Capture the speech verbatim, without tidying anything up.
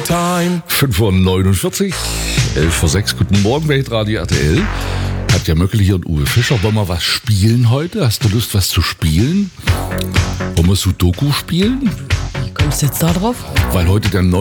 time. fünf Uhr neunundvierzig, elf vor sechs, guten Morgen bei Radio R T L. Katja Möckele hier und Uwe Fischer. Wollen wir was spielen heute? Hast du Lust, was zu spielen? Wollen wir Sudoku spielen? Wie kommst du jetzt da drauf? Weil heute der